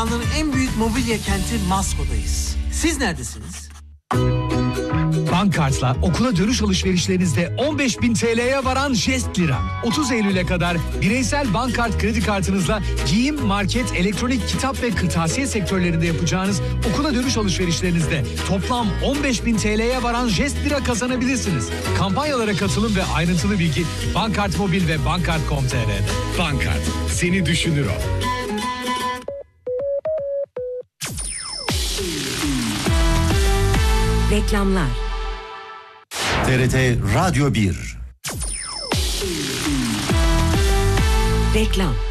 Dünyanın en büyük mobilya kenti Masko'dayız. Siz neredesiniz? Bankart'la okula dönüş alışverişlerinizde 15.000 TL'ye varan jest lira. 30 Eylül'e kadar bireysel Bankart kredi kartınızla giyim, market, elektronik, kitap ve kırtasiye sektörlerinde yapacağınız okula dönüş alışverişlerinizde toplam 15.000 TL'ye varan jest lira kazanabilirsiniz. Kampanyalara katılın ve ayrıntılı bilgi Bankart Mobil ve Bankart.com.tr'de. Bankart, seni düşünür o. Reklamlar. TRT Radyo 1. Reklam.